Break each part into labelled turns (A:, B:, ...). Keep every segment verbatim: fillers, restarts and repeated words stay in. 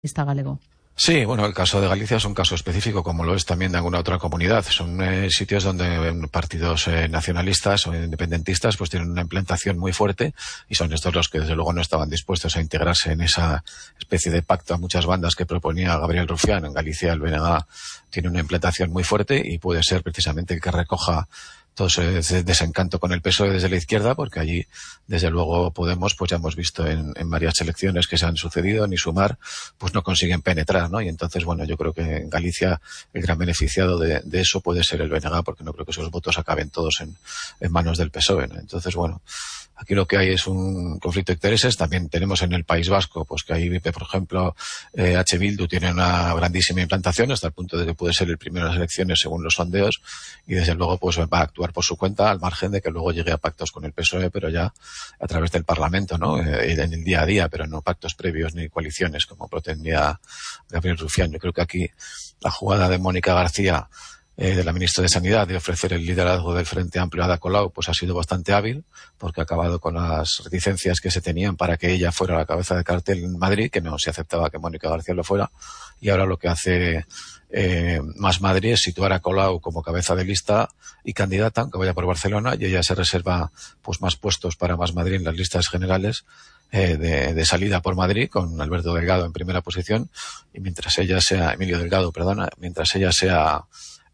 A: galego.
B: Sí, bueno, el caso de Galicia es un caso específico, como lo es también de alguna otra comunidad. Son eh, sitios donde partidos eh, nacionalistas o independentistas pues tienen una implantación muy fuerte, y son estos los que desde luego no estaban dispuestos a integrarse en esa especie de pacto a muchas bandas que proponía Gabriel Rufián. En Galicia el B N G tiene una implantación muy fuerte y puede ser precisamente el que recoja todo ese desencanto con el P S O E desde la izquierda, porque allí, desde luego, Podemos, pues ya hemos visto en, en varias elecciones que se han sucedido, ni Sumar, pues no consiguen penetrar, ¿no? Y entonces, bueno, yo creo que en Galicia el gran beneficiado de, de eso puede ser el B N G, porque no creo que esos votos acaben todos en, en manos del P S O E, ¿no? Entonces, bueno, aquí lo que hay es un conflicto de intereses. También tenemos en el País Vasco, pues que ahí, por ejemplo, eh, H. Bildu tiene una grandísima implantación, hasta el punto de que puede ser el primero en las elecciones según los sondeos, y desde luego pues va a actuar por su cuenta, al margen de que luego llegue a pactos con el P S O E, pero ya a través del Parlamento, ¿no? Eh, en el día a día, pero no pactos previos ni coaliciones, como pretendía Gabriel Rufián. Yo creo que aquí la jugada de Mónica García, Eh, de la ministra de Sanidad, de ofrecer el liderazgo del Frente Amplio a Ada Colau, pues ha sido bastante hábil, porque ha acabado con las reticencias que se tenían para que ella fuera la cabeza de cartel en Madrid, que no se aceptaba que Mónica García lo fuera, y ahora lo que hace eh, Más Madrid es situar a Colau como cabeza de lista y candidata, aunque vaya por Barcelona, y ella se reserva pues más puestos para Más Madrid en las listas generales eh, de, de salida por Madrid, con Alberto Delgado en primera posición, y mientras ella sea, Emilio Delgado, perdona, mientras ella sea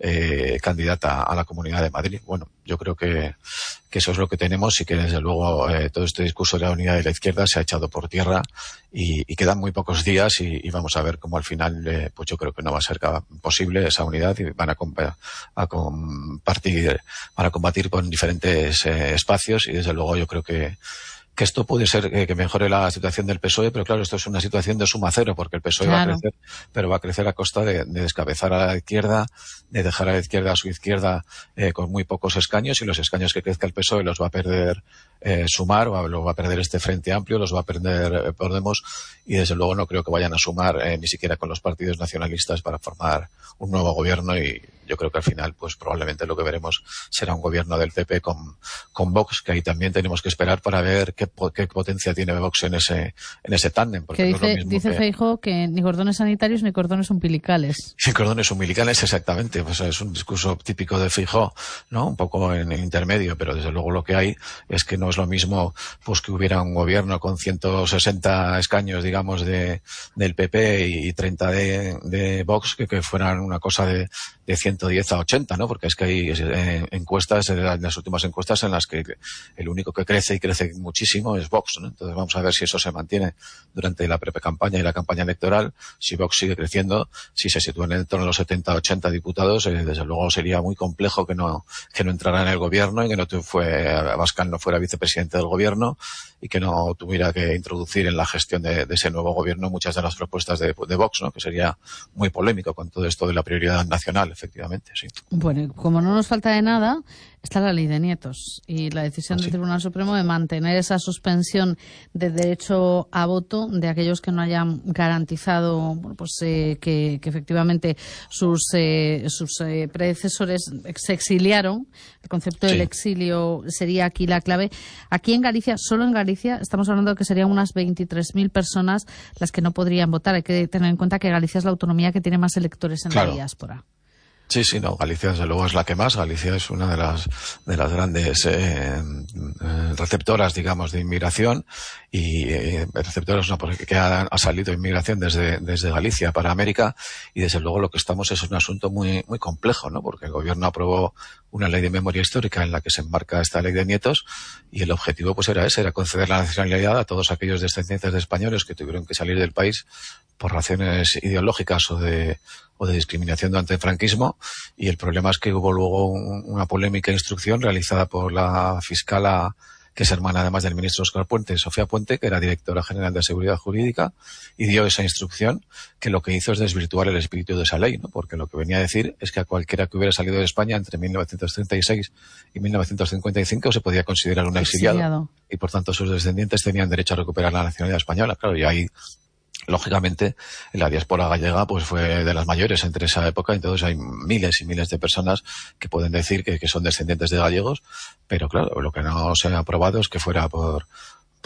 B: Eh, candidata a la Comunidad de Madrid. Bueno, yo creo que, que eso es lo que tenemos, y que desde luego eh, todo este discurso de la unidad de la izquierda se ha echado por tierra, y, y quedan muy pocos días, y, y vamos a ver cómo al final eh, pues yo creo que no va a ser posible esa unidad, y van a, comp a compartir, van a combatir con diferentes eh, espacios, y desde luego yo creo que que esto puede ser que, que mejore la situación del P S O E, pero claro, esto es una situación de suma cero, porque el P S O E claro. va a crecer, pero va a crecer a costa de, de descabezar a la izquierda, de dejar a la izquierda a su izquierda eh, con muy pocos escaños, y los escaños que crezca el P S O E los va a perder eh, Sumar, o los va a perder este Frente Amplio, los va a perder eh, Podemos, y desde luego no creo que vayan a sumar eh, ni siquiera con los partidos nacionalistas para formar un nuevo gobierno, y yo creo que al final pues probablemente lo que veremos será un gobierno del P P con, con Vox, que ahí también tenemos que esperar para ver qué, qué potencia tiene Vox en ese en ese tándem.
A: Que dice, no es lo mismo dice que... Feijóo que ni cordones sanitarios ni cordones umbilicales.
B: Ni cordones umbilicales, exactamente. Pues es un discurso típico de Feijóo, ¿no? Un poco en el intermedio, pero desde luego lo que hay es que no es lo mismo pues que hubiera un gobierno con ciento sesenta escaños, digamos, de del P P y treinta de, de Vox, que, que fueran una cosa de, de ciento diez a ochenta, ¿no? Porque es que hay eh, encuestas, en las últimas encuestas, en las que el único que crece y crece muchísimo es Vox, ¿no? Entonces vamos a ver si eso se mantiene durante la pre-campaña y la campaña electoral. Si Vox sigue creciendo, si se sitúa en torno a los setenta a ochenta diputados, eh, desde luego sería muy complejo que no que no entrara en el gobierno, y que no fue Abascal no fuera vicepresidente del gobierno, y que no tuviera que introducir en la gestión de, de ese nuevo gobierno muchas de las propuestas de, de Vox, ¿no? Que sería muy polémico con todo esto de la prioridad nacional, efectivamente, sí.
A: Bueno, como no nos falta de nada, está la ley de nietos y la decisión ¿Ah, sí? del Tribunal Supremo de mantener esa suspensión de derecho a voto de aquellos que no hayan garantizado, bueno, pues eh, que, que efectivamente sus eh, sus eh, predecesores se exiliaron. El concepto sí. del exilio sería aquí la clave. Aquí en Galicia, solo en Galicia, estamos hablando de que serían unas veintitrés mil personas las que no podrían votar. Hay que tener en cuenta que Galicia es la autonomía que tiene más electores en claro. la diáspora.
B: Sí, sí, no, Galicia desde luego es la que más. Galicia es una de las de las grandes eh, receptoras, digamos, de inmigración, y eh, receptoras no, porque ha, ha salido inmigración desde desde Galicia para América, y desde luego lo que estamos es un asunto muy muy complejo, ¿no? Porque el gobierno aprobó una ley de memoria histórica en la que se enmarca esta ley de nietos, y el objetivo pues era ese, era conceder la nacionalidad a todos aquellos descendientes de españoles que tuvieron que salir del país por razones ideológicas o de o de discriminación durante el franquismo. Y el problema es que hubo luego un, una polémica instrucción realizada por la fiscala, que es hermana además del ministro Óscar Puente, Sofía Puente, que era directora general de Seguridad Jurídica, y dio esa instrucción, que lo que hizo es desvirtuar el espíritu de esa ley, ¿no? Porque lo que venía a decir es que a cualquiera que hubiera salido de España entre mil novecientos treinta y seis y mil novecientos cincuenta y cinco se podía considerar un exiliado, exiliado. Y por tanto sus descendientes tenían derecho a recuperar la nacionalidad española. Claro, y ahí lógicamente, la diáspora gallega pues fue de las mayores entre esa época, entonces hay miles y miles de personas que pueden decir que, que son descendientes de gallegos, pero claro, lo que no se ha aprobado es que fuera por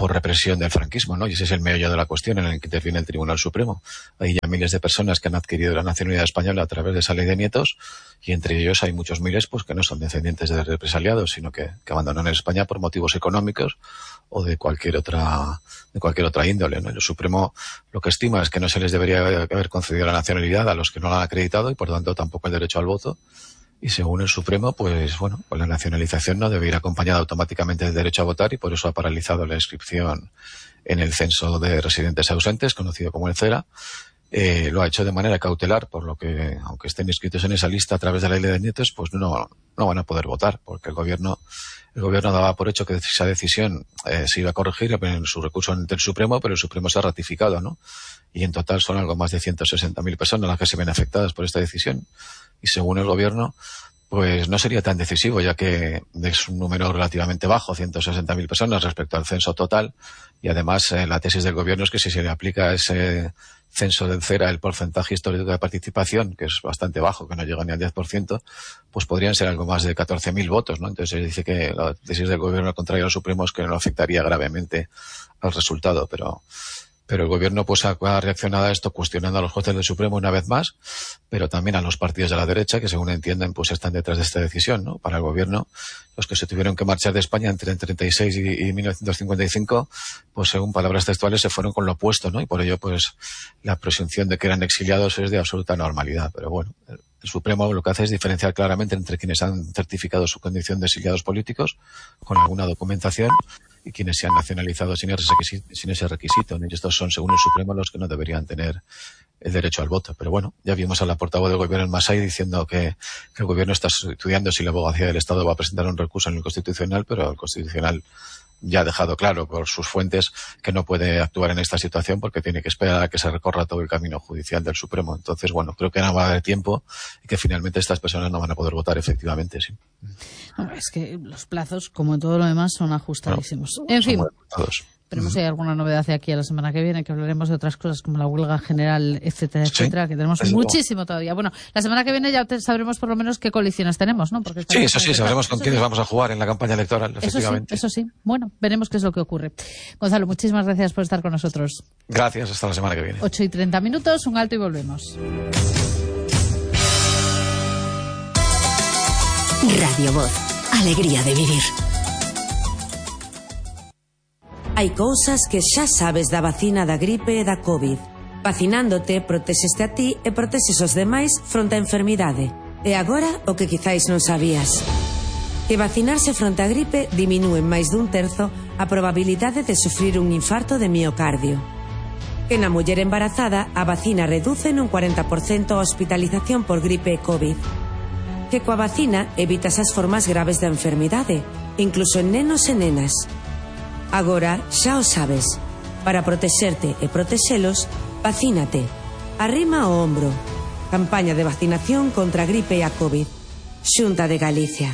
B: por represión del franquismo, ¿no? Y ese es el meollo de la cuestión en el que interviene el Tribunal Supremo. Hay ya miles de personas que han adquirido la nacionalidad española a través de esa ley de nietos, y entre ellos hay muchos miles pues que no son descendientes de represaliados, sino que, que abandonan España por motivos económicos o de cualquier otra de cualquier otra índole, ¿no? El Supremo lo que estima es que no se les debería haber concedido la nacionalidad a los que no la han acreditado y por tanto tampoco el derecho al voto. Y según el Supremo, pues bueno, pues la nacionalización no debe ir acompañada automáticamente del derecho a votar, y por eso ha paralizado la inscripción en el censo de residentes ausentes, conocido como el CERA. Eh, lo ha hecho de manera cautelar, por lo que, aunque estén inscritos en esa lista a través de la ley de nietos, pues no, no van a poder votar, porque el gobierno, el gobierno daba por hecho que esa decisión eh, se iba a corregir en su recurso ante el Supremo, pero el Supremo se ha ratificado, ¿no? Y en total son algo más de ciento sesenta mil personas las que se ven afectadas por esta decisión. Y según el gobierno, pues no sería tan decisivo, ya que es un número relativamente bajo, ciento sesenta mil personas respecto al censo total. Y además eh, la tesis del gobierno es que si se le aplica ese censo del CERA el porcentaje histórico de participación, que es bastante bajo, que no llega ni al diez por ciento, pues podrían ser algo más de catorce mil votos, ¿no? Entonces se dice que la tesis del gobierno al contrario al Supremo es que no afectaría gravemente al resultado, pero... Pero el gobierno pues ha reaccionado a esto cuestionando a los jueces del Supremo una vez más, pero también a los partidos de la derecha que, según entienden, pues están detrás de esta decisión, ¿no? Para el gobierno, los que se tuvieron que marchar de España entre el treinta y seis y mil novecientos cincuenta y cinco, pues según palabras textuales se fueron con lo opuesto, ¿no? Y por ello pues la presunción de que eran exiliados es de absoluta normalidad. Pero bueno, el Supremo lo que hace es diferenciar claramente entre quienes han certificado su condición de exiliados políticos con alguna documentación y quienes se han nacionalizado sin ese requisito, sin ese requisito. Y estos son, según el Supremo, los que no deberían tener el derecho al voto. Pero bueno, ya vimos a la portavoz del gobierno en Masai diciendo que, que el gobierno está estudiando si la abogacía del Estado va a presentar un recurso en el Constitucional, pero el Constitucional ya ha dejado claro por sus fuentes que no puede actuar en esta situación porque tiene que esperar a que se recorra todo el camino judicial del Supremo. Entonces, bueno, creo que no va a haber tiempo y que finalmente estas personas no van a poder votar, efectivamente, sí.
A: No, es que los plazos, como en todo lo demás, son ajustadísimos. Bueno, en fin, esperemos que hay alguna novedad de aquí a la semana que viene, que hablaremos de otras cosas como la huelga general, etcétera,
B: sí,
A: etcétera, que tenemos muchísimo luego. Todavía. Bueno, la semana que viene ya sabremos por lo menos qué coaliciones tenemos, ¿no? Porque
B: sí, eso sí, sabremos con quiénes vamos a jugar en la campaña electoral, efectivamente.
A: Eso sí, eso sí. Bueno, veremos qué es lo que ocurre. Gonzalo, muchísimas gracias por estar con nosotros.
B: Gracias, hasta la semana que viene.
A: ocho y treinta minutos, un alto y volvemos.
C: Radio Voz, alegría de vivir.
D: Hai cousas que xa sabes da vacina da gripe e da COVID. Vacinándote, protexeste a ti e protexes os demais fronte á enfermidade. E agora, o que quizáis non sabías. Que vacinarse fronte á gripe diminúe en máis dun terzo a probabilidade de sufrir un infarto de miocardio. Que na muller embarazada a vacina reduce nun cuarenta por cento a hospitalización por gripe e COVID. Que coa vacina evitas as formas graves da enfermidade, incluso en nenos e nenas. Agora xa o sabes. Para protexerte e protexelos, vacínate. Arrima o ombro. Campaña de vacinación contra a gripe e a COVID. Xunta de Galicia.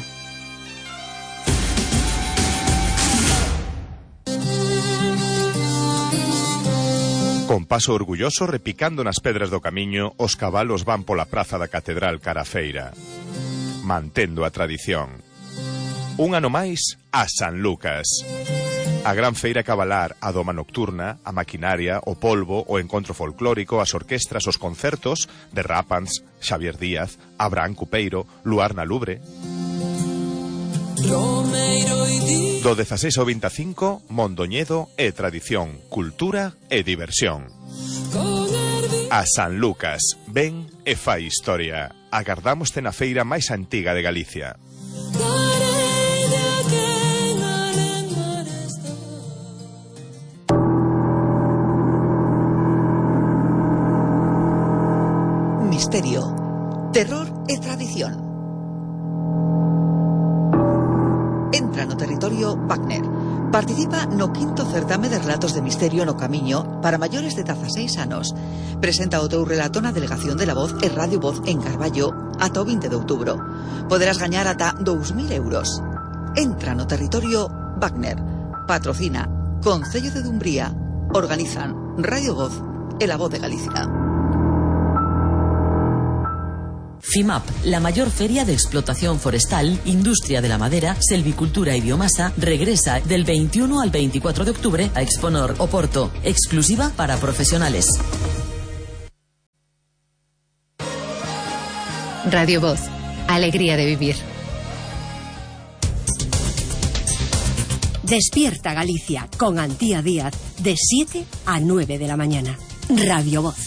E: Con paso orgulloso repicando nas pedras do camiño, os cabalos van pola praza da Catedral cara a feira. Mantendo a tradición. Un ano máis a San Lucas. A gran feira cabalar, a doma nocturna, a maquinaria, o polvo, o encontro folclórico, as orquestras, os concertos de Rápans, Xavier Díaz, Abraham Cupeiro, Luar na Lubre. Do dezaseis ao veinticinco, Mondoñedo e tradición, cultura e diversión. A San Lucas, ven e fai historia. Agardámoste na feira máis antiga de Galicia.
F: Misterio, terror e tradición. Entra no territorio Wagner. Participa no quinto certame de relatos de misterio no Camiño para maiores de dezaseis anos. Presenta o teu relato na Delegación de la Voz e Radio Voz en Carballo ata o vinte de outubro. Poderás gañar ata dous mil euros. Entra no territorio Wagner. Patrocina Concello de Dumbría. Organizan Radio Voz e la Voz de Galicia.
G: FIMAP, la mayor feria de explotación forestal, industria de la madera, selvicultura y biomasa, regresa del veintiuno al veinticuatro de octubre a Exponor, Oporto, exclusiva para profesionales.
C: Radio Voz, alegría de vivir. Despierta Galicia con Antía Díaz de siete a nueve de la mañana. Radio Voz.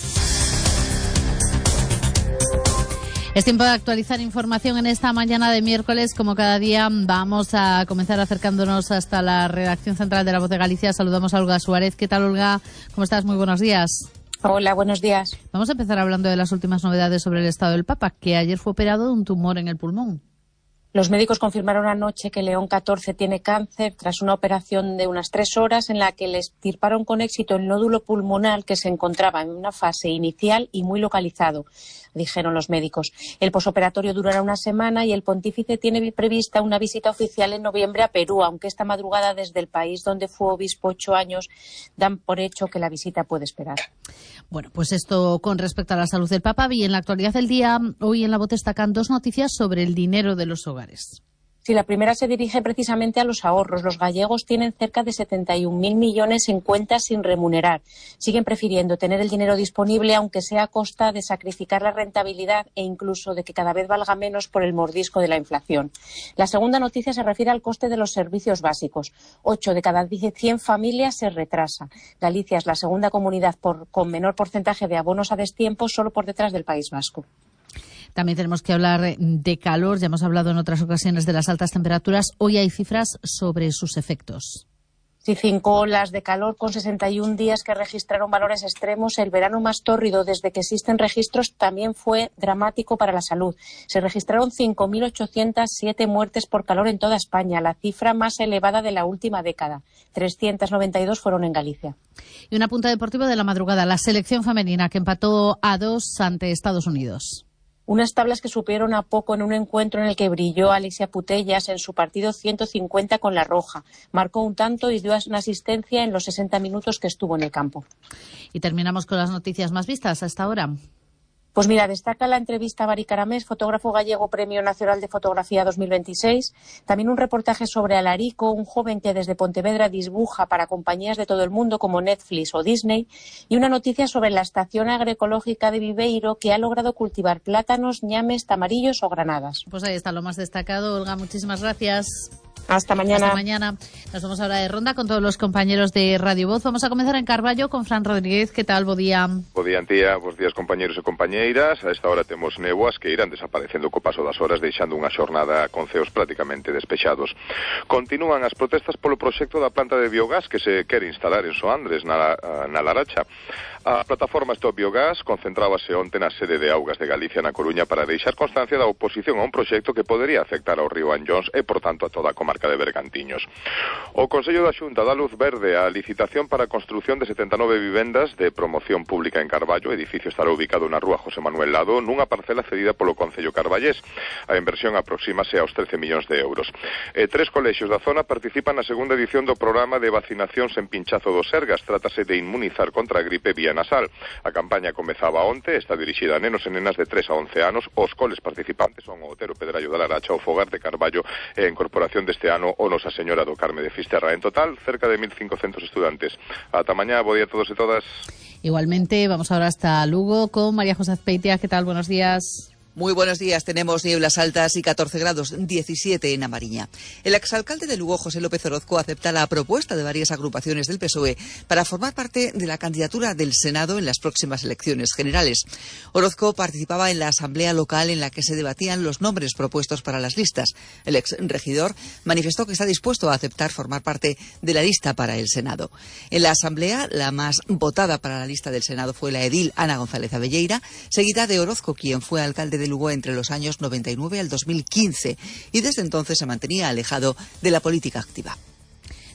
A: Es tiempo de actualizar información en esta mañana de miércoles. Como cada día, vamos a comenzar acercándonos hasta la redacción central de La Voz de Galicia. Saludamos a Olga Suárez. ¿Qué tal, Olga? ¿Cómo estás? Muy buenos días.
H: Hola, buenos días.
A: Vamos a empezar hablando de las últimas novedades sobre el estado del Papa, que ayer fue operado de un tumor en el pulmón.
H: Los médicos confirmaron anoche que León catorce tiene cáncer tras una operación de unas tres horas en la que le extirparon con éxito el nódulo pulmonar que se encontraba en una fase inicial y muy localizado, dijeron los médicos. El posoperatorio durará una semana y el pontífice tiene prevista una visita oficial en noviembre a Perú, aunque esta madrugada desde el país donde fue obispo ocho años dan por hecho que la visita puede esperar.
A: Bueno, pues esto con respecto a la salud del Papa. Y en la actualidad del día, hoy en La Voz destacan dos noticias sobre el dinero de los hogares.
H: Sí, la primera se dirige precisamente a los ahorros. Los gallegos tienen cerca de setenta y un mil millones en cuentas sin remunerar. Siguen prefiriendo tener el dinero disponible, aunque sea a costa de sacrificar la rentabilidad e incluso de que cada vez valga menos por el mordisco de la inflación. La segunda noticia se refiere al coste de los servicios básicos. Ocho de cada cien familias se retrasa. Galicia es la segunda comunidad por, con menor porcentaje de abonos a destiempo, solo por detrás del País Vasco.
A: También tenemos que hablar de calor. Ya hemos hablado en otras ocasiones de las altas temperaturas. Hoy hay cifras sobre sus efectos.
H: Sí, cinco olas de calor con sesenta y un días que registraron valores extremos. El verano más tórrido desde que existen registros también fue dramático para la salud. Se registraron cinco mil ochocientas siete muertes por calor en toda España, la cifra más elevada de la última década. trescientas noventa y dos fueron en Galicia.
A: Y un apunte deportivo de la madrugada. La selección femenina que empató a dos ante Estados Unidos.
H: Unas tablas que supieron a poco en un encuentro en el que brilló Alexia Putellas en su partido ciento cincuenta con la Roja. Marcó un tanto y dio una asistencia en los sesenta minutos que estuvo en el campo.
A: Y terminamos con las noticias más vistas hasta ahora.
H: Pues mira, destaca la entrevista a Bari Caramés, fotógrafo gallego Premio Nacional de Fotografía dos mil veintiséis. También un reportaje sobre Alarico, un joven que desde Pontevedra dibuja para compañías de todo el mundo como Netflix o Disney. Y una noticia sobre la estación agroecológica de Viveiro, que ha logrado cultivar plátanos, ñames, tamarillos o granadas.
A: Pues ahí está lo más destacado. Olga, muchísimas gracias.
H: Hasta mañana.
A: Hasta mañana. Nos vamos ahora de ronda con todos los compañeros de Radio Voz. Vamos a comenzar en Carballo con Fran Rodríguez. ¿Qué tal? Bo día.
I: Bo día, Antía. Bos días, compañeros e compañeiras. A esta hora temos néboas que irán desaparecendo co paso das horas, deixando unha xornada con ceos prácticamente despexados. Continúan as protestas polo proxecto da planta de biogás que se quere instalar en Soandres, na, na Laracha. A plataforma Stop Biogás concentrábase onte na sede de Augas de Galicia na Coruña para deixar constancia da oposición a un proxecto que podería afectar ao río Anllóns e, por tanto, a toda a comarca de Bergantiños. O Consello da Xunta dá luz verde á licitación para a construción de setenta e nove vivendas de promoción pública en Carballo. O edificio estará ubicado na rúa José Manuel Lado, nunha parcela cedida polo Concello carballés. A inversión aproxímase aos trece millóns de euros. E tres colexios da zona participan na segunda edición do programa de vacinación sen pinchazo do Sergas. Trátase de inmunizar contra a gripe vía nasal. A campaña comezaba onte, está dirixida a nenos e nenas de tres a once anos. Os coles participantes son o Otero Pedrallo da Laracha, o Fogar de Carballo e a incorporación deste ano o Nosa Señora do Carme de Fisterra. En total, cerca de mil cincocentos estudantes. Ata mañá, bo día a todos e todas.
A: Igualmente, vamos ahora hasta Lugo con María José Azpeitia. ¿Qué tal? Buenos días.
F: Muy buenos días. Tenemos nieblas altas y catorce grados, diecisiete en A Mariña. El exalcalde de Lugo, José López Orozco, acepta la propuesta de varias agrupaciones del P S O E para formar parte de la candidatura del Senado en las próximas elecciones generales. Orozco participaba en la asamblea local en la que se debatían los nombres propuestos para las listas. El exregidor manifestó que está dispuesto a aceptar formar parte de la lista para el Senado. En la asamblea, la más votada para la lista del Senado fue la edil Ana González Abelleira, seguida de Orozco, quien fue alcalde de Lugo entre los años noventa y nueve al dos mil quince y desde entonces se mantenía alejado de la política activa.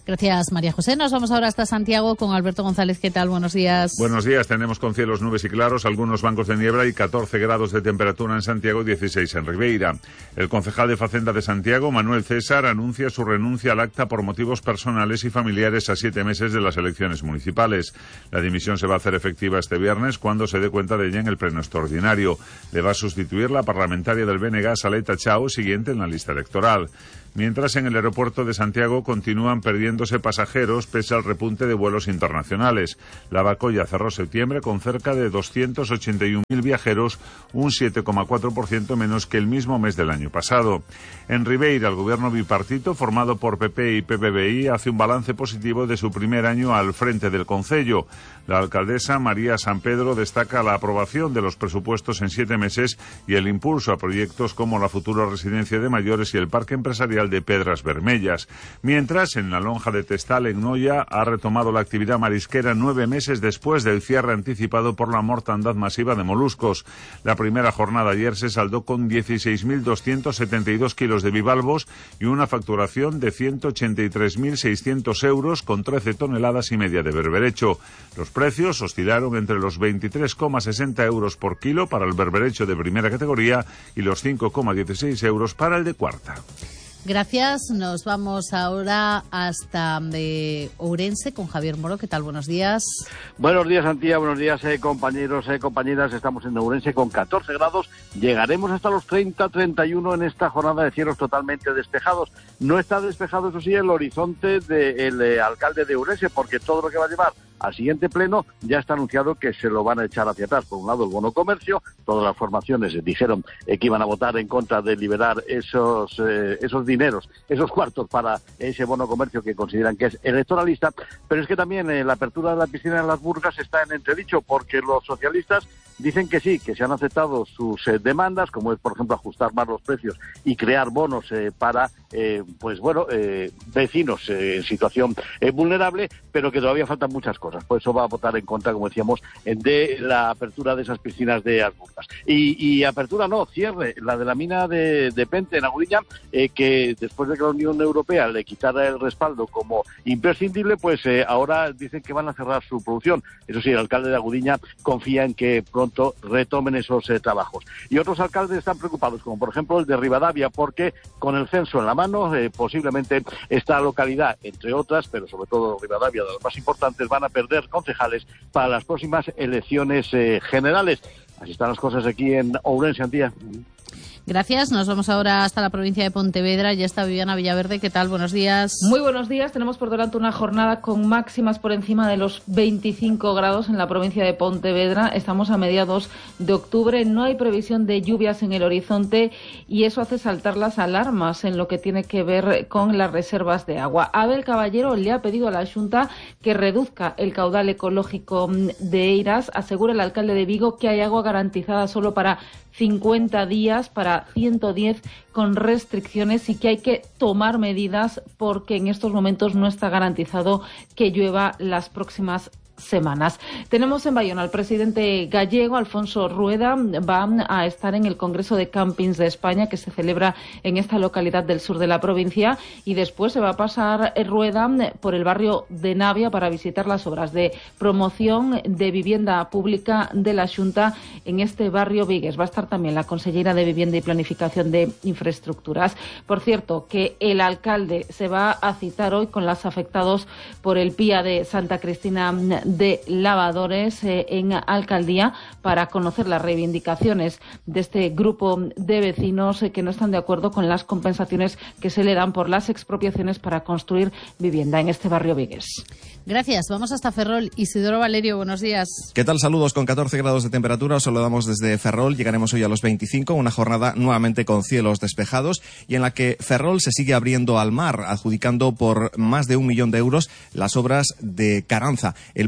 A: Gracias, María José. Nos vamos ahora hasta Santiago con Alberto González. ¿Qué tal? Buenos días.
J: Buenos días. Tenemos con cielos, nubes y claros, algunos bancos de niebla y catorce grados de temperatura en Santiago y dieciséis en Ribeira. El concejal de Facenda de Santiago, Manuel César, anuncia su renuncia al acta por motivos personales y familiares a siete meses de las elecciones municipales. La dimisión se va a hacer efectiva este viernes cuando se dé cuenta de ella en el pleno extraordinario. Le va a sustituir la parlamentaria del B N G, Saleta Chao, siguiente en la lista electoral. Mientras en el aeropuerto de Santiago continúan perdiéndose pasajeros pese al repunte de vuelos internacionales. La Bacoya cerró septiembre con cerca de doscientos ochenta y un mil viajeros, un siete coma cuatro por ciento menos que el mismo mes del año pasado. En Ribeira, el gobierno bipartito, formado por P P y P P B I, hace un balance positivo de su primer año al frente del concello. La alcaldesa María San Pedro destaca la aprobación de los presupuestos en siete meses y el impulso a proyectos como la futura residencia de mayores y el parque empresarial de Pedras Bermellas. Mientras, en la lonja de Testal, en Noia, ha retomado la actividad marisquera nueve meses después del cierre anticipado por la mortandad masiva de moluscos. La primera jornada ayer se saldó con dieciséis mil doscientos setenta y dos kilos de bivalvos y una facturación de ciento ochenta y tres mil seiscientos euros con trece toneladas y media de berberecho. Los precios oscilaron entre los veintitrés coma sesenta euros por kilo para el berberecho de primera categoría y los cinco coma dieciséis euros para el de cuarta.
A: Gracias. Nos vamos ahora hasta eh, Ourense con Javier Moro. ¿Qué tal? Buenos días.
K: Buenos días, Antía. Buenos días, eh, compañeros, eh, compañeras. Estamos en Ourense con catorce grados. Llegaremos hasta los treinta, treinta y uno en esta jornada de cielos totalmente despejados. No está despejado, eso sí, el horizonte del eh, alcalde de Ourense, porque todo lo que va a llevar al siguiente pleno ya está anunciado que se lo van a echar hacia atrás. Por un lado, el bono comercio. Todas las formaciones dijeron eh, que iban a votar en contra de liberar esos eh, esos dineros, esos cuartos para ese bono comercio que consideran que es electoralista. Pero es que también eh, la apertura de la piscina en Las Burgas está en entredicho, porque los socialistas dicen que sí, que se han aceptado sus eh, demandas, como es, por ejemplo, ajustar más los precios y crear bonos eh, para, eh, pues bueno, eh, vecinos eh, en situación eh, vulnerable, pero que todavía faltan muchas cosas. Por eso va a votar en contra, como decíamos, de la apertura de esas piscinas de Las Burgas. Y, y apertura no, cierre, la de la mina de, de Pente en Agudilla, eh, que después de que la Unión Europea le quitara el respaldo como imprescindible, pues eh, ahora dicen que van a cerrar su producción. Eso sí, el alcalde de Agudilla confía en que pronto retomen esos eh, trabajos. Y otros alcaldes están preocupados, como por ejemplo el de Rivadavia, porque con el censo en la mano, eh, posiblemente esta localidad, entre otras, pero sobre todo Rivadavia, de las más importantes, van a perder concejales para las próximas elecciones eh, generales. Así están las cosas aquí en Ourense, Antía.
A: Gracias. Nos vamos ahora hasta la provincia de Pontevedra. Ya está Viviana Villaverde. ¿Qué tal? Buenos días.
L: Muy buenos días. Tenemos por delante una jornada con máximas por encima de los veinticinco grados en la provincia de Pontevedra. Estamos a mediados de octubre. No hay previsión de lluvias en el horizonte y eso hace saltar las alarmas en lo que tiene que ver con las reservas de agua. Abel Caballero le ha pedido a la Xunta que reduzca el caudal ecológico de Eiras. Asegura el alcalde de Vigo que hay agua garantizada solo para cincuenta días, para ciento diez con restricciones, y que hay que tomar medidas porque en estos momentos no está garantizado que llueva las próximas semanas. Tenemos en Bayona al presidente gallego, Alfonso Rueda. Va a estar en el Congreso de Campings de España, que se celebra en esta localidad del sur de la provincia, y después se va a pasar Rueda por el barrio de Navia para visitar las obras de promoción de vivienda pública de la Xunta en este barrio vigués. Va a estar también la consellera de Vivienda y Planificación de Infraestructuras. Por cierto, que el alcalde se va a citar hoy con los afectados por el P I A de Santa Cristina de Lavadores eh, en Alcaldía para conocer las reivindicaciones de este grupo de vecinos eh, que no están de acuerdo con las compensaciones que se le dan por las expropiaciones para construir vivienda en este barrio vigués.
A: Gracias. Vamos hasta Ferrol. Isidoro Valerio, buenos días.
M: ¿Qué tal? Saludos. Con catorce grados de temperatura os saludamos desde Ferrol. Llegaremos hoy a los veinticinco, una jornada nuevamente con cielos despejados y en la que Ferrol se sigue abriendo al mar, adjudicando por más de un millón de euros las obras de Caranza, el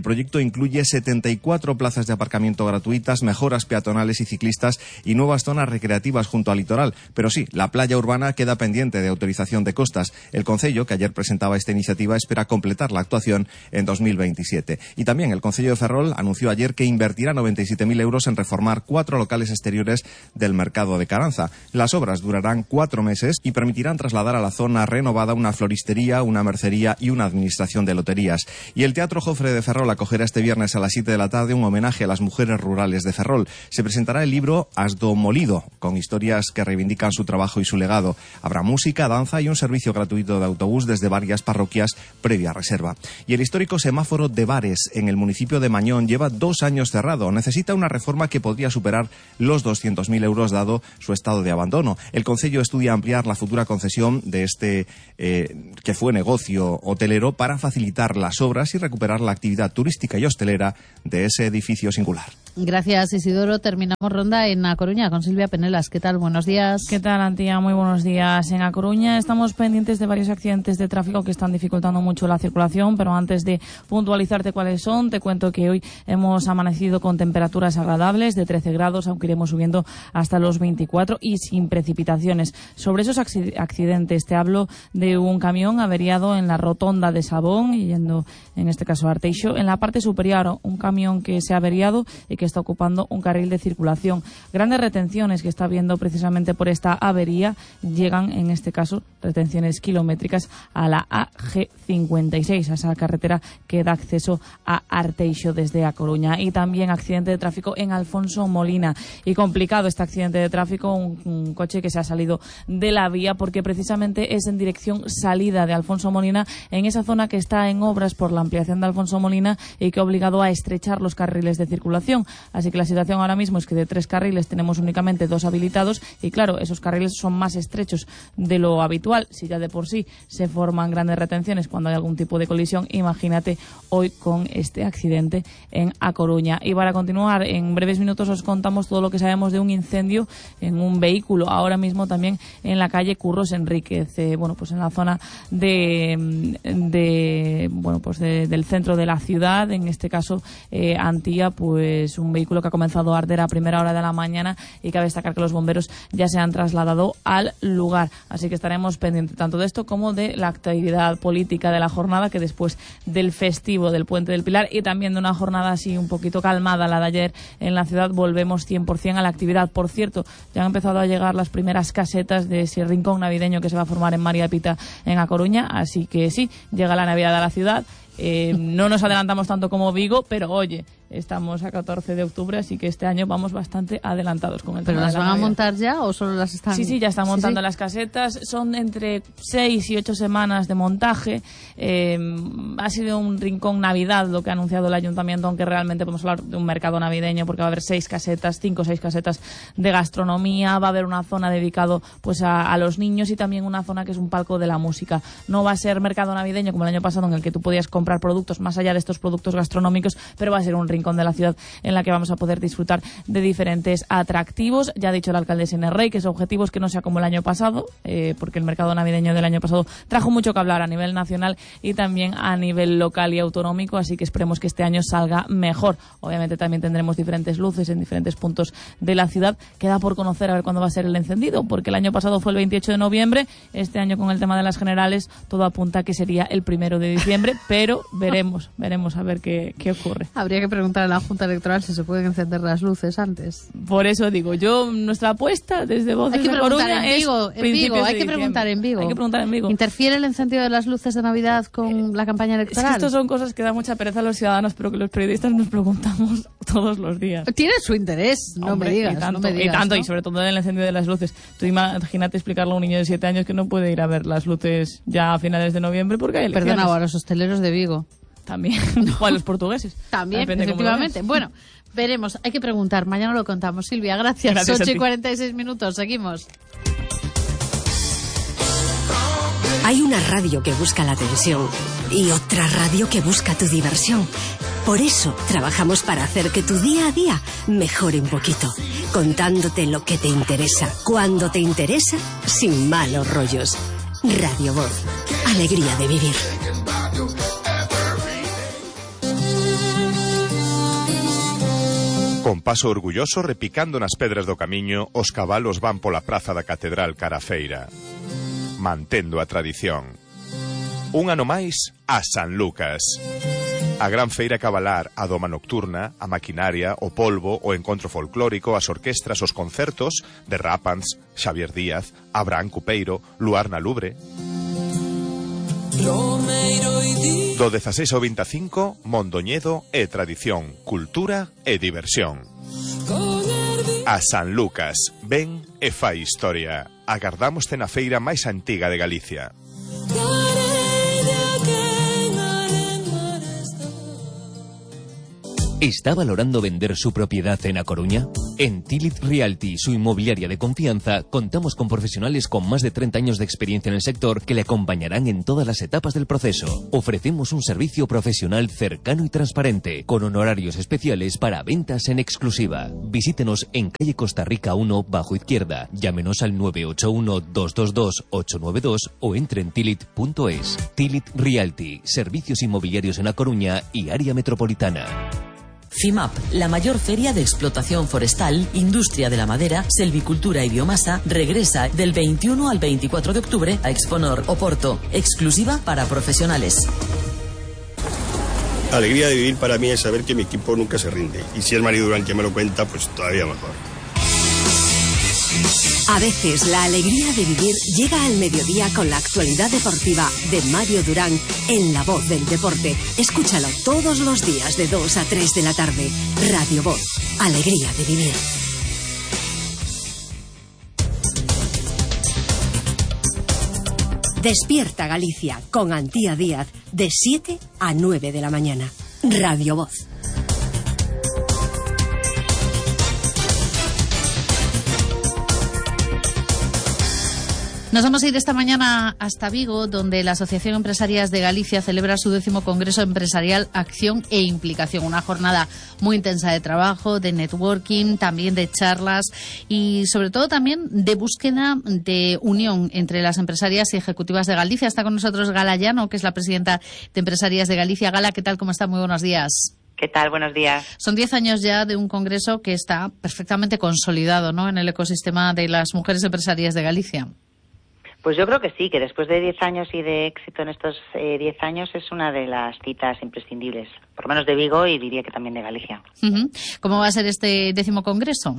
M: proyecto incluye setenta y cuatro plazas de aparcamiento gratuitas, mejoras peatonales y ciclistas y nuevas zonas recreativas junto al litoral. Pero sí, la playa urbana queda pendiente de autorización de costas. El Concello, que ayer presentaba esta iniciativa, espera completar la actuación en dos mil veintisiete. Y también el Concello de Ferrol anunció ayer que invertirá noventa y siete mil euros en reformar cuatro locales exteriores del mercado de Caranza. Las obras durarán cuatro meses y permitirán trasladar a la zona renovada una floristería, una mercería y una administración de loterías. Y el Teatro Jofre de Ferrol acogerá este viernes a las siete de la tarde un homenaje a las mujeres rurales de Ferrol. Se presentará el libro Asdo Molido, con historias que reivindican su trabajo y su legado. Habrá música, danza y un servicio gratuito de autobús desde varias parroquias previa reserva. Y el histórico semáforo de Bares en el municipio de Mañón lleva dos años cerrado. Necesita una reforma que podría superar los doscientos mil euros dado su estado de abandono. El Concello estudia ampliar la futura concesión de este eh, que fue negocio hotelero para facilitar las obras y recuperar la actividad turística y hostelera de ese edificio singular.
A: Gracias, Isidoro. Terminamos ronda en A Coruña con Silvia Penelas. ¿Qué tal? Buenos días.
N: ¿Qué tal, Antía? Muy buenos días. En A Coruña estamos pendientes de varios accidentes de tráfico que están dificultando mucho la circulación, pero antes de puntualizarte cuáles son, te cuento que hoy hemos amanecido con temperaturas agradables de trece grados, aunque iremos subiendo hasta los veinticuatro y sin precipitaciones. Sobre esos accidentes te hablo de un camión averiado en la rotonda de Sabón, yendo en este caso a Arteixo, en la parte superior, un camión que se ha averiado y que está ocupando un carril de circulación. Grandes retenciones que está habiendo precisamente por esta avería llegan, en este caso, retenciones kilométricas a la A G cincuenta y seis, a esa carretera que da acceso a Arteixo desde A Coruña. Y también accidente de tráfico en Alfonso Molina. Y complicado este accidente de tráfico, un, un coche que se ha salido de la vía porque precisamente es en dirección salida de Alfonso Molina, en esa zona que está en obras por la ampliación de Alfonso Molina y que ha obligado a estrechar los carriles de circulación. Así que la situación ahora mismo es que de tres carriles tenemos únicamente dos habilitados y claro, esos carriles son más estrechos de lo habitual. Si ya de por sí se forman grandes retenciones cuando hay algún tipo de colisión, imagínate hoy con este accidente en A Coruña. Y para continuar, en breves minutos os contamos todo lo que sabemos de un incendio en un vehículo, ahora mismo también en la calle Curros Enríquez, eh, bueno, pues en la zona de, de bueno, pues de, del centro de la ciudad, en este caso eh, Antía, pues un vehículo que ha comenzado a arder a primera hora de la mañana y cabe destacar que los bomberos ya se han trasladado al lugar. Así que estaremos pendientes tanto de esto como de la actividad política de la jornada, que después del festivo del Puente del Pilar y también de una jornada así un poquito calmada, la de ayer en la ciudad, volvemos cien por ciento a la actividad. Por cierto, ya han empezado a llegar las primeras casetas de ese rincón navideño que se va a formar en María Pita en A Coruña, así que sí, llega la Navidad a la ciudad. Eh, no nos adelantamos tanto como Vigo, pero oye, estamos a catorce de octubre, así que este año vamos bastante adelantados con el
A: tema. ¿Pero las van a montar ya o solo las están...?
N: Sí, sí, ya están montando
A: sí, sí.
N: las casetas. Son entre seis y ocho semanas de montaje. Eh, ha sido un rincón Navidad lo que ha anunciado el ayuntamiento, aunque realmente podemos hablar de un mercado navideño porque va a haber seis casetas, cinco o seis casetas de gastronomía. Va a haber una zona dedicada pues a, a los niños y también una zona que es un palco de la música. No va a ser mercado navideño como el año pasado en el que tú podías comprar productos más allá de estos productos gastronómicos, pero va a ser un rincón de la ciudad en la que vamos a poder disfrutar de diferentes atractivos. Ya ha dicho el alcalde Senerrey que su objetivo es que no sea como el año pasado, eh, porque el mercado navideño del año pasado trajo mucho que hablar a nivel nacional y también a nivel local y autonómico, así que esperemos que este año salga mejor. Obviamente también tendremos diferentes luces en diferentes puntos de la ciudad. Queda por conocer a ver cuándo va a ser el encendido, porque el año pasado fue el veintiocho de noviembre, este año con el tema de las generales todo apunta a que sería el primero de diciembre, pero veremos, veremos a ver qué, qué ocurre.
A: Habría que preguntar a la Junta Electoral si se pueden encender las luces antes.
N: Por eso digo, yo, nuestra apuesta desde Voces de Coruña
A: en Vigo,
N: es
A: en Vigo, hay que
N: diciembre.
A: preguntar en Vigo.
N: Hay que preguntar en Vigo.
A: ¿Interfiere el encendido de las luces de Navidad con eh, la campaña electoral?
N: Es que estas son cosas que dan mucha pereza a los ciudadanos, pero que los periodistas nos preguntamos todos los días.
A: Tiene su interés, no
N: Hombre,
A: me digas.
N: Y tanto,
A: no me digas,
N: y, tanto
A: ¿no?
N: y sobre todo en el encendido de las luces. Tú imagínate explicarle a un niño de siete años que no puede ir a ver las luces ya a finales de noviembre porque hay elecciones.
A: Perdona, a los hosteleros de Vigo.
N: También, o a los portugueses.
A: También,
N: Depende
A: efectivamente. Bueno, veremos, hay que preguntar, mañana lo contamos. Silvia, gracias.
N: Gracias
A: ocho y cuarenta y seis minutos, seguimos.
C: Hay una radio que busca la atención y otra radio que busca tu diversión. Por eso trabajamos para hacer que tu día a día mejore un poquito, contándote lo que te interesa, cuando te interesa, sin malos rollos. Radio Voz, alegría de vivir.
E: Con paso orgulloso repicando nas pedras do camiño, os cabalos van pola praza da Catedral cara a feira. Mantendo a tradición. Un ano máis a San Lucas. A gran feira cabalar, a doma nocturna, a maquinaria, o polvo, o encontro folclórico, as orquestras, os concertos de Rápans, Xavier Díaz, Abraham Cupeiro, Luar na Lubre. Do dezaseis ao veinticinco, Mondoñedo e tradición, cultura e diversión. A San Lucas, ven e fai historia. Agardámoste na feira máis antiga de Galicia.
O: ¿Está valorando vender su propiedad en A Coruña? En Tilit Realty, su inmobiliaria de confianza, contamos con profesionales con más de treinta años de experiencia en el sector que le acompañarán en todas las etapas del proceso. Ofrecemos un servicio profesional cercano y transparente, con honorarios especiales para ventas en exclusiva. Visítenos en calle Costa Rica uno, bajo izquierda. Llámenos al nueve ocho uno, dos dos dos, ocho nueve dos o entre en tilit punto es. Tilit Realty, servicios inmobiliarios en A Coruña y área metropolitana.
G: FIMAP, la mayor feria de explotación forestal, industria de la madera, selvicultura y biomasa, regresa del veintiuno al veinticuatro de octubre a Exponor, Oporto, exclusiva para profesionales.
P: La alegría de vivir para mí es saber que mi equipo nunca se rinde. Y si es Mari Durán quien me lo cuenta, pues todavía mejor.
C: A veces la alegría de vivir llega al mediodía con la actualidad deportiva de Mario Durán en La Voz del Deporte. Escúchalo todos los días de dos a tres de la tarde. Radio Voz, alegría de vivir. Despierta Galicia con Antía Díaz de siete a nueve de la mañana. Radio Voz.
A: Nos vamos a ir esta mañana hasta Vigo, donde la Asociación Empresarias de Galicia celebra su décimo Congreso Empresarial Acción e Implicación. Una jornada muy intensa de trabajo, de networking, también de charlas y sobre todo también de búsqueda de unión entre las empresarias y ejecutivas de Galicia. Está con nosotros Gala Llano, que es la presidenta de Empresarias de Galicia. Gala, ¿qué tal? ¿Cómo está? Muy buenos días.
Q: ¿Qué tal? Buenos días.
A: Son diez años ya de un congreso que está perfectamente consolidado, ¿no?, en el ecosistema de las mujeres empresarias de Galicia.
Q: Pues yo creo que sí, que después de diez años y de éxito en estos eh, diez años es una de las citas imprescindibles, por lo menos de Vigo y diría que también de Galicia.
A: Uh-huh. ¿Cómo va a ser este décimo congreso?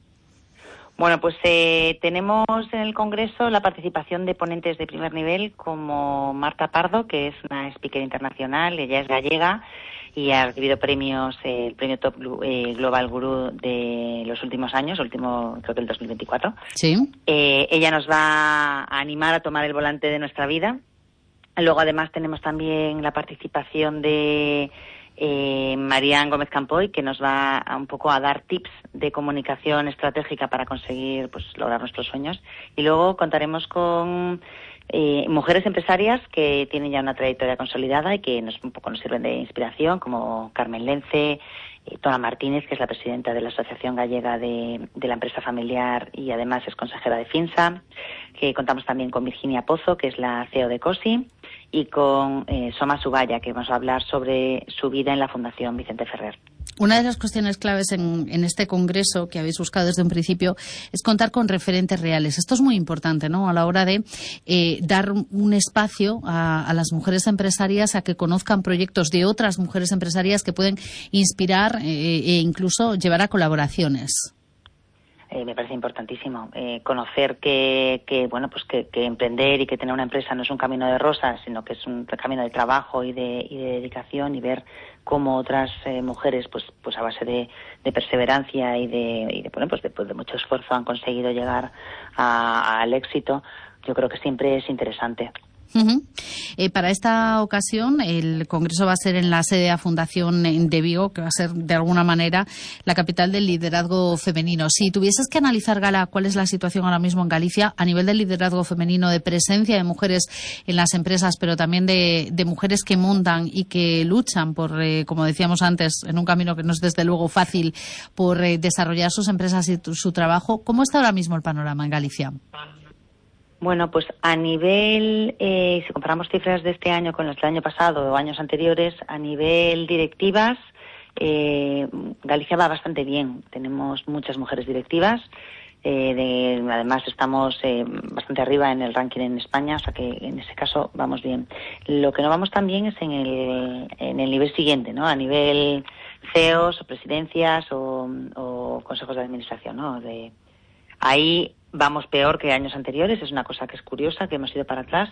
Q: Bueno, pues eh, tenemos en el congreso la participación de ponentes de primer nivel como Marta Pardo, que es una speaker internacional, ella es gallega y ha recibido premios, eh, el premio Top eh, Global Guru de los últimos años, último creo que el dos mil veinticuatro.
A: Sí.
Q: Eh, ella nos va a animar a tomar el volante de nuestra vida. Luego además tenemos también la participación de eh, Marian Gómez Campoy, que nos va a, un poco a dar tips de comunicación estratégica para conseguir pues lograr nuestros sueños. Y luego contaremos con Eh, mujeres empresarias que tienen ya una trayectoria consolidada y que nos, un poco nos sirven de inspiración, como Carmen Lence, eh, Tona Martínez, que es la presidenta de la Asociación Gallega de, de la Empresa Familiar y además es consejera de FINSA, que contamos también con Virginia Pozo, que es la C E O de COSI, y con eh, Soma Subaya, que vamos a hablar sobre su vida en la Fundación Vicente Ferrer.
A: Una de las cuestiones claves en, en este congreso que habéis buscado desde un principio es contar con referentes reales. Esto es muy importante, ¿no?, a la hora de eh, dar un espacio a, a las mujeres empresarias a que conozcan proyectos de otras mujeres empresarias que pueden inspirar eh, e incluso llevar a colaboraciones.
Q: Eh, me parece importantísimo eh, conocer que, que bueno pues que, que emprender y que tener una empresa no es un camino de rosas, sino que es un camino de trabajo y de, y de dedicación, y ver cómo otras eh, mujeres pues pues a base de, de perseverancia y de, y de bueno pues después de mucho esfuerzo han conseguido llegar a, al éxito. Yo creo que siempre es interesante.
A: Uh-huh. Eh, para esta ocasión el congreso va a ser en la sede de la Fundación de Vigo, que va a ser de alguna manera la capital del liderazgo femenino. Si tuvieses que analizar, Gala, cuál es la situación ahora mismo en Galicia a nivel del liderazgo femenino, de presencia de mujeres en las empresas, pero también de, de mujeres que montan y que luchan por, eh, como decíamos antes, en un camino que no es desde luego fácil, por eh, desarrollar sus empresas y tu, su trabajo, ¿cómo está ahora mismo el panorama en Galicia?
Q: Bueno, pues a nivel, eh, si comparamos cifras de este año con las del año pasado o años anteriores, a nivel directivas eh, Galicia va bastante bien. Tenemos muchas mujeres directivas. Eh, de, además estamos eh, bastante arriba en el ranking en España, o sea que en ese caso vamos bien. Lo que no vamos tan bien es en el, en el nivel siguiente, ¿no? A nivel C E Os o presidencias o, o consejos de administración, ¿no? De, ahí vamos peor que años anteriores, es una cosa que es curiosa, que hemos ido para atrás.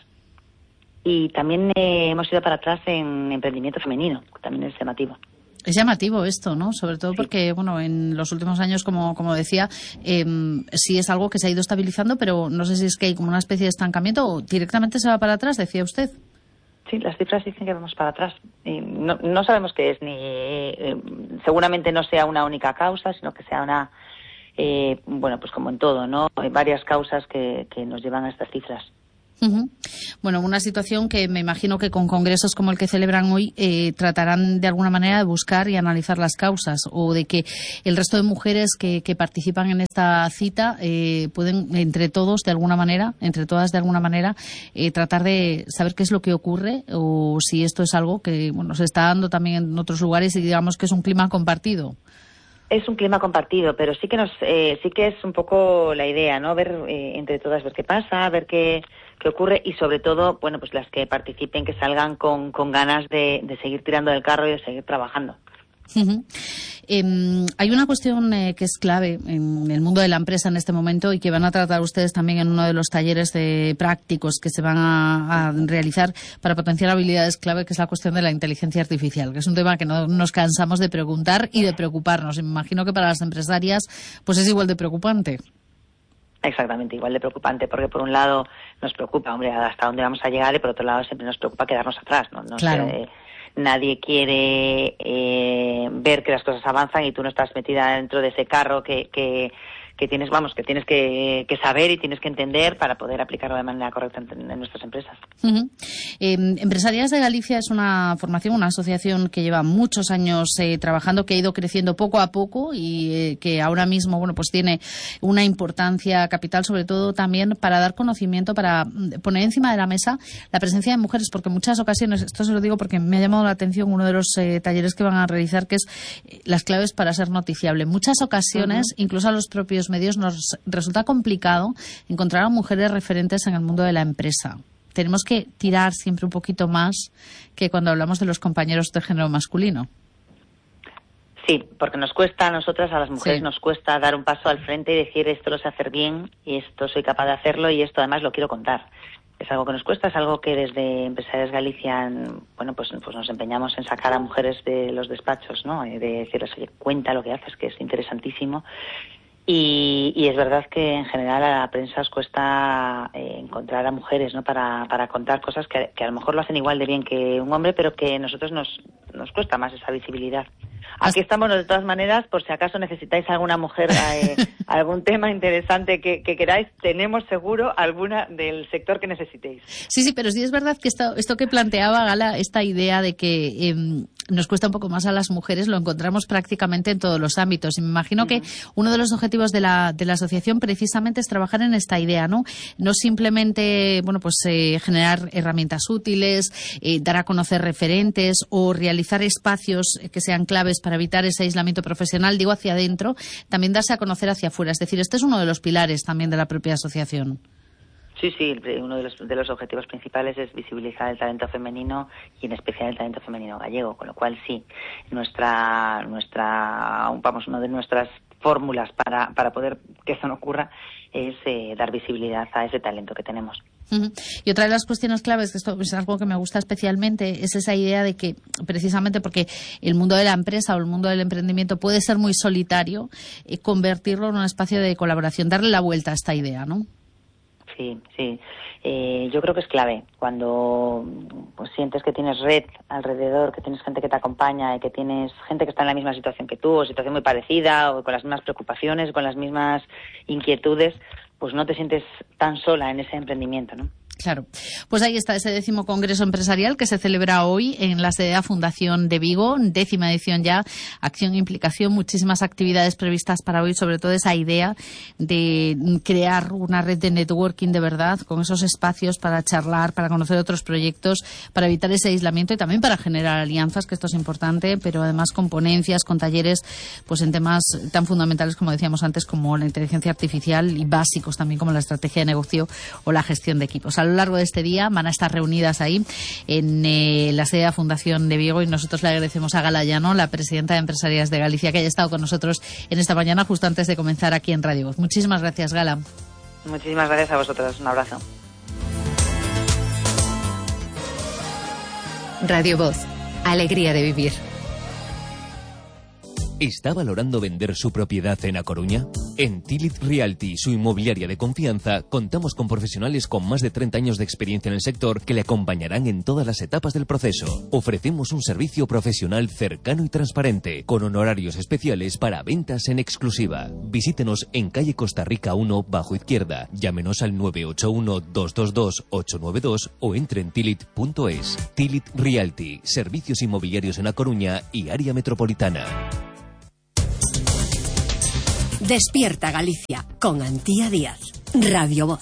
Q: Y también eh, hemos ido para atrás en emprendimiento femenino, que también es llamativo.
A: Es llamativo esto, ¿no? Sobre todo porque, bueno, en los últimos años, como, como decía, eh, sí es algo que se ha ido estabilizando, pero no sé si es que hay como una especie de estancamiento o directamente se va para atrás, decía usted.
Q: Sí, las cifras dicen que vamos para atrás. Y no, no sabemos qué es, ni eh, seguramente no sea una única causa, sino que sea una, eh, bueno, pues como en todo, ¿no? Hay varias causas que, que nos llevan a estas cifras.
A: Uh-huh. Bueno, una situación que me imagino que con congresos como el que celebran hoy eh, tratarán de alguna manera de buscar y analizar las causas, o de que el resto de mujeres que, que participan en esta cita eh, pueden entre todos de alguna manera, entre todas de alguna manera, eh, tratar de saber qué es lo que ocurre, o si esto es algo que bueno se está dando también en otros lugares y digamos que es un clima compartido.
Q: Es un clima compartido, pero sí que nos, eh, sí que es un poco la idea, ¿no? Ver eh, entre todas, ver qué pasa, ver qué, qué ocurre y sobre todo, bueno, pues las que participen, que salgan con, con ganas de, de seguir tirando del carro y de seguir trabajando.
A: Uh-huh. Eh, hay una cuestión eh, que es clave en el mundo de la empresa en este momento y que van a tratar ustedes también en uno de los talleres de prácticos que se van a, a realizar para potenciar habilidades clave, que es la cuestión de la inteligencia artificial, que es un tema que no nos cansamos de preguntar y de preocuparnos. Y me imagino que para las empresarias pues es igual de preocupante.
Q: Exactamente, igual de preocupante, porque por un lado nos preocupa, hombre, hasta dónde vamos a llegar, y por otro lado siempre nos preocupa quedarnos atrás, ¿no? no
A: claro.
Q: sé, nadie quiere eh, ver que las cosas avanzan y tú no estás metida dentro de ese carro que, que, que tienes, vamos, que tienes que, que saber y tienes que entender para poder aplicarlo de manera correcta en, en nuestras empresas.
A: Uh-huh. Eh, Empresarias de Galicia es una formación, una asociación que lleva muchos años eh, trabajando, que ha ido creciendo poco a poco y eh, que ahora mismo, bueno, pues tiene una importancia capital, sobre todo también para dar conocimiento, para poner encima de la mesa la presencia de mujeres, porque en muchas ocasiones, esto se lo digo porque me ha llamado la atención uno de los eh, talleres que van a realizar, que es eh, las claves para ser noticiable. En muchas ocasiones, uh-huh. incluso a los propios medios, nos resulta complicado encontrar a mujeres referentes en el mundo de la empresa. Tenemos que tirar siempre un poquito más que cuando hablamos de los compañeros de género masculino.
Q: Sí, porque nos cuesta a nosotras, a las mujeres,
A: sí.
Q: nos cuesta dar un paso al frente y decir esto lo sé hacer bien y esto soy capaz de hacerlo y esto además lo quiero contar. Es algo que nos cuesta, es algo que desde Empresarias Galicia, bueno, pues, pues nos empeñamos en sacar a mujeres de los despachos, ¿no? De decirles, oye, cuenta lo que haces, que es interesantísimo. Y, y es verdad que en general a la prensa os cuesta eh, encontrar a mujeres, ¿no? Para, para contar cosas que, que a lo mejor lo hacen igual de bien que un hombre, pero que a nosotros nos, nos cuesta más esa visibilidad. Aquí estamos de todas maneras, por si acaso necesitáis alguna mujer, eh, algún tema interesante que, que queráis, tenemos seguro alguna del sector que necesitéis.
A: Sí, sí, pero sí es verdad que esto, esto que planteaba Gala, esta idea de que eh, nos cuesta un poco más a las mujeres, lo encontramos prácticamente en todos los ámbitos. Y me imagino uh-huh. que uno de los objetivos de la, de la asociación precisamente es trabajar en esta idea, ¿no? No simplemente, bueno, pues eh, generar herramientas útiles, eh, dar a conocer referentes o realizar espacios que sean claves para evitar ese aislamiento profesional, digo hacia adentro, también darse a conocer hacia afuera. Es decir, este es uno de los pilares también de la propia asociación.
Q: Sí, sí, uno de los, de los objetivos principales es visibilizar el talento femenino y en especial el talento femenino gallego, con lo cual sí, nuestra, nuestra, vamos, una de nuestras fórmulas para, para poder que eso no ocurra es eh, dar visibilidad a ese talento que tenemos.
A: Uh-huh. Y otra de las cuestiones claves, que esto es algo que me gusta especialmente, es esa idea de que, precisamente porque el mundo de la empresa o el mundo del emprendimiento puede ser muy solitario, eh, convertirlo en un espacio de colaboración, darle la vuelta a esta idea, ¿no?
Q: Sí, sí. Eh, yo creo que es clave cuando pues, sientes que tienes red alrededor, que tienes gente que te acompaña y que tienes gente que está en la misma situación que tú, o situación muy parecida, o con las mismas preocupaciones, con las mismas inquietudes, pues no te sientes tan sola en ese emprendimiento, ¿no?
A: Claro. Pues ahí está ese décimo Congreso Empresarial que se celebra hoy en la sede de la Fundación de Vigo, décima edición ya, acción e implicación, muchísimas actividades previstas para hoy, sobre todo esa idea de crear una red de networking de verdad, con esos espacios para charlar, para conocer otros proyectos, para evitar ese aislamiento y también para generar alianzas, que esto es importante, pero además con ponencias, con talleres, pues en temas tan fundamentales como decíamos antes, como la inteligencia artificial y básicos también como la estrategia de negocio o la gestión de equipos. A lo largo de este día van a estar reunidas ahí en eh, la sede de la Fundación de Vigo y nosotros le agradecemos a Gala Llano, la presidenta de Empresarias de Galicia, que haya estado con nosotros en esta mañana justo antes de comenzar aquí en Radio Voz. Muchísimas gracias, Gala.
Q: Muchísimas gracias a vosotros. Un abrazo.
R: Radio Voz. Alegría de vivir.
O: ¿Está valorando vender su propiedad en A Coruña? En Tilit Realty, su inmobiliaria de confianza, contamos con profesionales con más de treinta años de experiencia en el sector que le acompañarán en todas las etapas del proceso. Ofrecemos un servicio profesional cercano y transparente, con honorarios especiales para ventas en exclusiva. Visítenos en calle Costa Rica uno, bajo izquierda. Llámenos al nueve ocho uno, dos dos dos, ocho nueve dos o entre en tilit punto es. Tilit Realty, servicios inmobiliarios en A Coruña y área metropolitana.
C: Despierta Galicia con Antía Díaz. Radio Voz.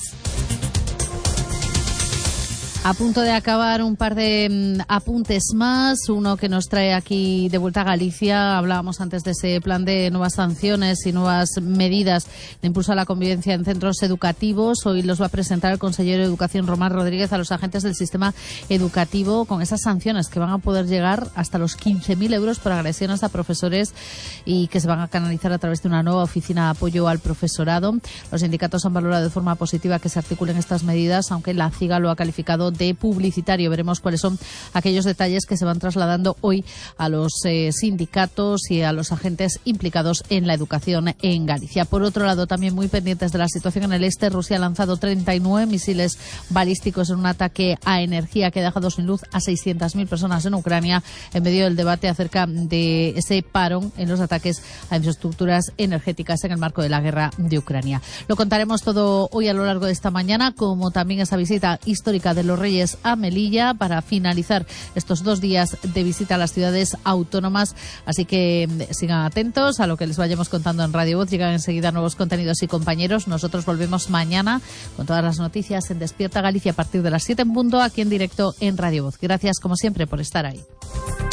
A: A punto de acabar un par de mm, apuntes más, uno que nos trae aquí de vuelta a Galicia. Hablábamos antes de ese plan de nuevas sanciones y nuevas medidas de impulso a la convivencia en centros educativos. Hoy los va a presentar el consejero de Educación, Román Rodríguez, a los agentes del sistema educativo con esas sanciones que van a poder llegar hasta los quince mil euros por agresiones a profesores y que se van a canalizar a través de una nueva oficina de apoyo al profesorado. Los sindicatos han valorado de forma positiva que se articulen estas medidas, aunque la CIGA lo ha calificado de publicitario. Veremos cuáles son aquellos detalles que se van trasladando hoy a los eh, sindicatos y a los agentes implicados en la educación en Galicia. Por otro lado, también muy pendientes de la situación en el este, Rusia ha lanzado treinta y nueve misiles balísticos en un ataque a energía que ha dejado sin luz a seiscientas mil personas en Ucrania, en medio del debate acerca de ese parón en los ataques a infraestructuras energéticas en el marco de la guerra de Ucrania. Lo contaremos todo hoy a lo largo de esta mañana, como también esa visita histórica de los Reyes a Melilla para finalizar estos dos días de visita a las ciudades autónomas. Así que sigan atentos a lo que les vayamos contando en Radio Voz. Llegan enseguida nuevos contenidos y compañeros. Nosotros volvemos mañana con todas las noticias en Despierta Galicia a partir de las siete en punto aquí en directo en Radio Voz. Gracias como siempre por estar ahí.